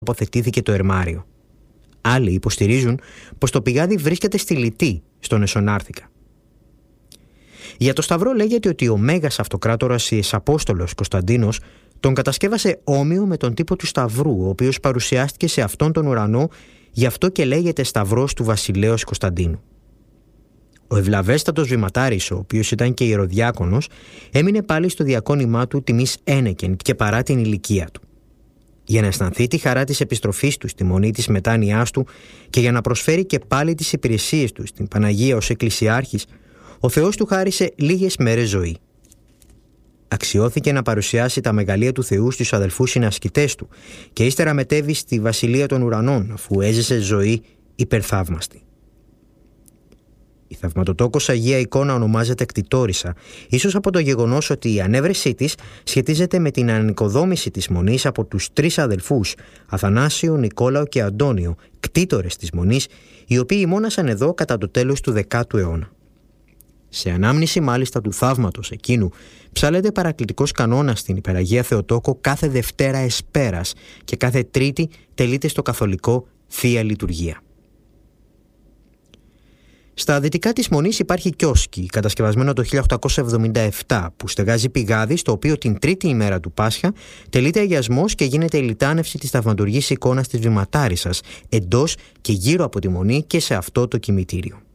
τοποθετήθηκε το ερμάριο. Άλλοι υποστηρίζουν πως το πηγάδι βρίσκεται στη Λιτή, στον Εσονάρθηκα. Για το Σταυρό λέγεται ότι ο Μέγας Αυτοκράτορας Ιεσαπόστολος Κωνσταντίνος τον κατασκεύασε όμοιο με τον τύπο του Σταυρού, ο οποίος παρουσιάστηκε σε αυτόν τον ουρανό, γι' αυτό και λέγεται Σταυρός του Βασιλέως Κωνσταντίνου. Ο ευλαβέστατος βηματάρης, ο οποίος ήταν και ιεροδιάκονος, έμεινε πάλι στο διακόνημά του τιμής ένεκεν και παρά την ηλικία του. Για να αισθανθεί τη χαρά της επιστροφής του στη μονή της μετάνοιάς του και για να προσφέρει και πάλι τις υπηρεσίες του στην Παναγία ως εκκλησιάρχης, ο Θεός του χάρισε λίγες μέρες ζωή. Αξιώθηκε να παρουσιάσει τα μεγαλεία του Θεού στους αδελφούς συνασκητές του και ύστερα μετέβη στη Βασιλεία των Ουρανών, αφού έζησε ζωή υπερθαύμαστη. Η θαυματοτόκος Αγία Εικόνα ονομάζεται κτητόρισα, ίσως από το γεγονός ότι η ανέβρεσή της σχετίζεται με την ανοικοδόμηση της μονής από τους τρεις αδελφούς, Αθανάσιο, Νικόλαο και Αντώνιο, κτήτορες της μονής, οι οποίοι μόνασαν εδώ κατά το τέλος του 10ου αιώνα. Σε ανάμνηση μάλιστα του θαύματος εκείνου, ψάλλεται παρακλητικός κανόνας στην Υπεραγία Θεοτόκο κάθε Δευτέρα Εσπέρας και κάθε Τρίτη τελείται στο καθολικό Θεία Λειτουργία. Στα δυτικά της μονής υπάρχει κιόσκι, κατασκευασμένο το 1877, που στεγάζει πηγάδι, στο οποίο την τρίτη ημέρα του Πάσχα τελείται αγιασμός και γίνεται η λιτάνευση της θαυματουργής εικόνας της βηματάρισσας εντός και γύρω από τη μονή και σε αυτό το κημητήριο.